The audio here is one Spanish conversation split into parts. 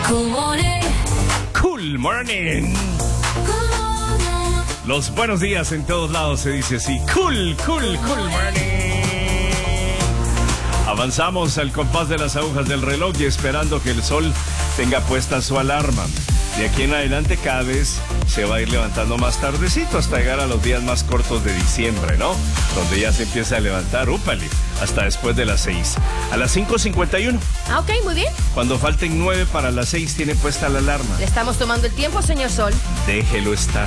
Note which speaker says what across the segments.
Speaker 1: Cool morning. Los buenos días en todos lados se dice así. Cool morning. Avanzamos al compás de las agujas del reloj y esperando que el sol tenga puesta su alarma. De aquí en adelante cada vez se va a ir levantando más tardecito hasta llegar a los días más cortos de diciembre, ¿no? Donde ya se empieza a levantar, úpale, hasta después de las 6. A las 5:51.
Speaker 2: Ah, ok, muy bien.
Speaker 1: Cuando falten 9 para las 6 tiene puesta la alarma.
Speaker 2: Le estamos tomando el tiempo, señor Sol.
Speaker 1: Déjelo estar.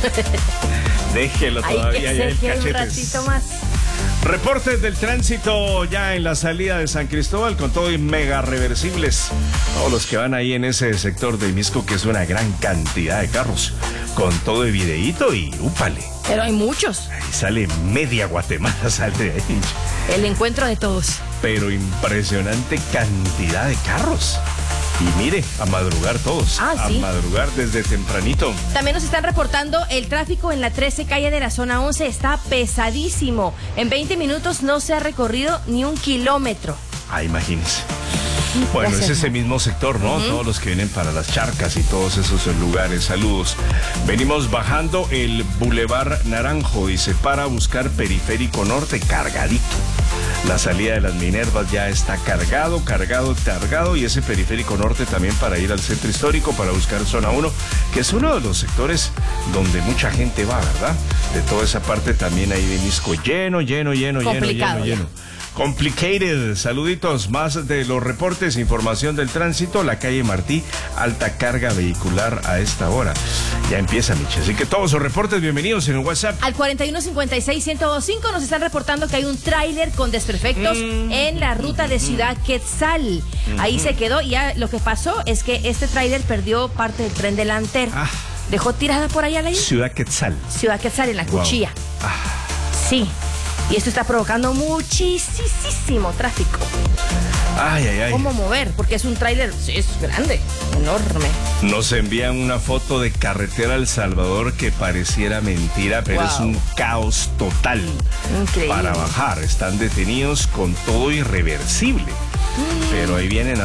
Speaker 1: Déjelo todavía.
Speaker 2: Hay que seguir un ratito más.
Speaker 1: Reportes del tránsito ya en la salida de San Cristóbal con todo y mega reversibles. Todos los que van ahí en ese sector de Misco, que es una gran cantidad de carros, con todo y videíto y úpale.
Speaker 2: Pero hay muchos.
Speaker 1: Ahí sale media Guatemala, sale de ahí.
Speaker 2: El encuentro de todos.
Speaker 1: Pero impresionante cantidad de carros. Y mire, a madrugar todos.
Speaker 2: Ah, ¿sí?
Speaker 1: A madrugar desde tempranito.
Speaker 2: También nos están reportando el tráfico en la 13 calle de la zona 11 está pesadísimo. En 20 minutos no se ha recorrido ni un kilómetro.
Speaker 1: Ah, imagínense. Bueno,
Speaker 2: Gracias,
Speaker 1: es ese mismo sector, ¿no? Todos los que vienen para las charcas y todos esos lugares. Saludos. Venimos bajando el Boulevard Naranjo y se para a buscar Periférico Norte cargadito. La salida de las Minervas ya está cargado y ese Periférico Norte también para ir al centro histórico, para buscar zona 1, que es uno de los sectores donde mucha gente va, ¿verdad? De toda esa parte también ahí de Misco lleno.
Speaker 2: Complicado.
Speaker 1: Complicated. Saluditos, más de los reportes, información del tránsito, la calle Martí, alta carga vehicular a esta hora. Ya empieza, Michi. Así que todos los reportes, bienvenidos en el WhatsApp.
Speaker 2: Al 4156-1025 nos están reportando que hay un tráiler con desperfectos en la ruta de Ciudad Quetzal. Ahí se quedó y ya lo que pasó es que este tráiler perdió parte del tren delantero. Dejó tirada por allá la isla.
Speaker 1: Ciudad Quetzal.
Speaker 2: Ciudad Quetzal en la Cuchilla. Sí. Y esto está provocando muchísimo tráfico.
Speaker 1: Ay.
Speaker 2: ¿Cómo mover? Porque es un tráiler, sí, es grande, enorme.
Speaker 1: Nos envían una foto de carretera El Salvador que pareciera mentira, pero es un caos total.
Speaker 2: Increíble.
Speaker 1: Para bajar, están detenidos con todo irreversible. Pero ahí vienen